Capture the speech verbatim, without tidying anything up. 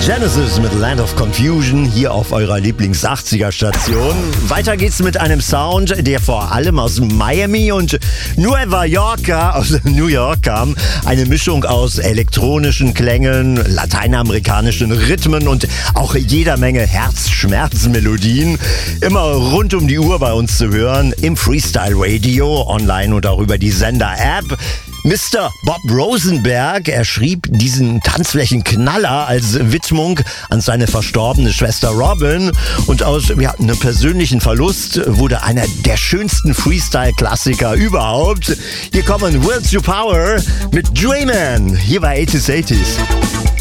Genesis mit Land of Confusion hier auf eurer Lieblings-achtziger-Station. Weiter geht's mit einem Sound, der vor allem aus Miami und Nueva Yorka, aus New York kam. Eine Mischung aus elektronischen Klängen, lateinamerikanischen Rhythmen und auch jeder Menge Herzschmerzmelodien. Immer rund um die Uhr bei uns zu hören, im Freestyle Radio, online und auch über die Sender-App. Mister Bob Rosenberg, er schrieb diesen Tanzflächenknaller als Widmung an seine verstorbene Schwester Robin. Und aus ja, einem persönlichen Verlust wurde einer der schönsten Freestyle-Klassiker überhaupt. Hier kommen Will to Power mit Dreamin', hier bei eighties eighties.